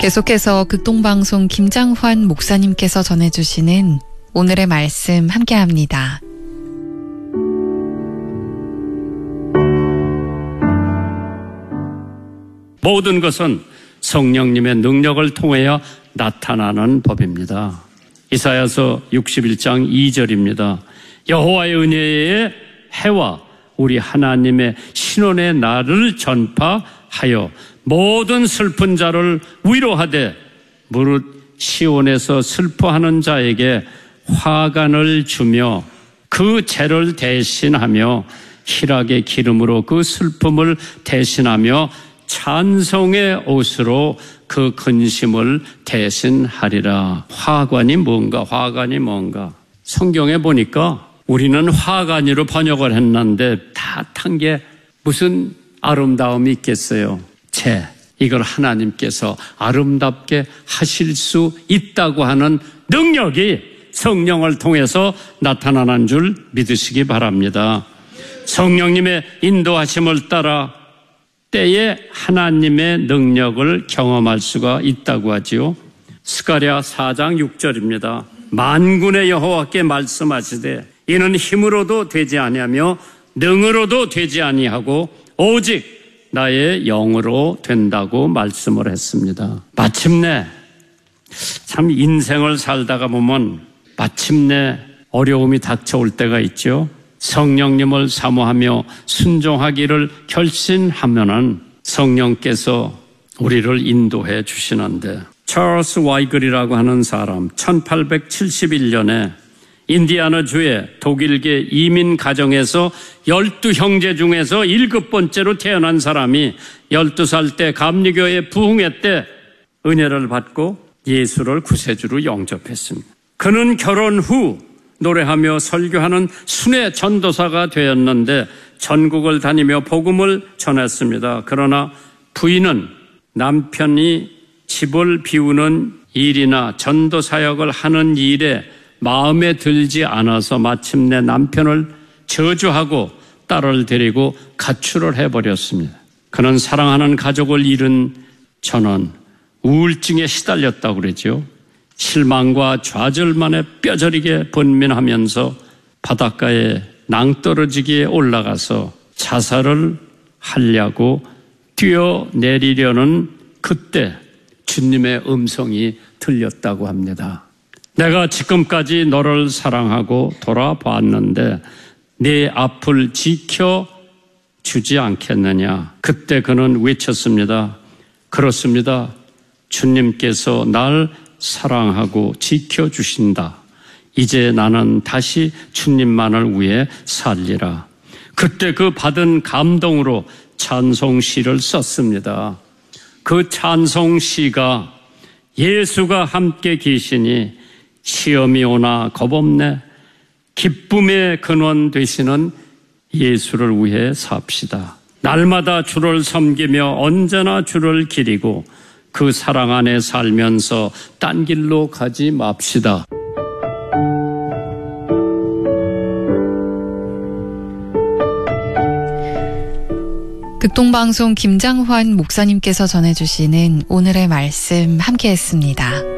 계속해서 극동방송 김장환 목사님께서 전해주시는 오늘의 말씀 함께합니다. 모든 것은 성령님의 능력을 통하여 나타나는 법입니다. 이사야서 61장 2절입니다. 여호와의 은혜의 해와 우리 하나님의 신원의 날을 전파하여 모든 슬픈 자를 위로하되 무릇 시온에서 슬퍼하는 자에게 화관을 주며 그 죄를 대신하며 희락의 기름으로 그 슬픔을 대신하며 찬송의 옷으로 그 근심을 대신하리라. 화관이 뭔가? 화관이 뭔가? 성경에 보니까 우리는 화관이로 번역을 했는데 다 탄 게 무슨 아름다움이 있겠어요? 죄. 이걸 하나님께서 아름답게 하실 수 있다고 하는 능력이 성령을 통해서 나타나는 줄 믿으시기 바랍니다. 성령님의 인도하심을 따라 때에 하나님의 능력을 경험할 수가 있다고 하지요. 스가랴 4장 6절입니다. 만군의 여호와께 말씀하시되 이는 힘으로도 되지 아니하며 능으로도 되지 아니하고 오직 나의 영으로 된다고 말씀을 했습니다. 마침내 참 인생을 살다가 보면 마침내 어려움이 닥쳐올 때가 있죠. 성령님을 사모하며 순종하기를 결심하면은 성령께서 우리를 인도해 주시는데, 찰스 와이글이라고 하는 사람 1871년에 인디아나주의 독일계 이민 가정에서 12형제 중에서 7번째로 태어난 사람이 12살 때 감리교에 부흥회 때 은혜를 받고 예수를 구세주로 영접했습니다. 그는 결혼 후 노래하며 설교하는 순회 전도사가 되었는데 전국을 다니며 복음을 전했습니다. 그러나 부인은 남편이 집을 비우는 일이나 전도 사역을 하는 일에 마음에 들지 않아서 마침내 남편을 저주하고 딸을 데리고 가출을 해버렸습니다. 그는 사랑하는 가족을 잃은 저는 우울증에 시달렸다고 그러죠. 실망과 좌절만에 뼈저리게 번민하면서 바닷가에 낭떠러지기에 올라가서 자살을 하려고 뛰어내리려는 그때 주님의 음성이 들렸다고 합니다. 내가 지금까지 너를 사랑하고 돌아봤는데 네 앞을 지켜주지 않겠느냐. 그때 그는 외쳤습니다. 그렇습니다. 주님께서 날 사랑하고 지켜주신다. 이제 나는 다시 주님만을 위해 살리라. 그때 그 받은 감동으로 찬송시를 썼습니다. 그 찬송시가 예수가 함께 계시니 시험이 오나 겁없네. 기쁨의 근원 되시는 예수를 위해 삽시다. 날마다 주를 섬기며 언제나 주를 기리고 그 사랑 안에 살면서 딴 길로 가지 맙시다. 극동방송 김장환 목사님께서 전해주시는 오늘의 말씀 함께했습니다.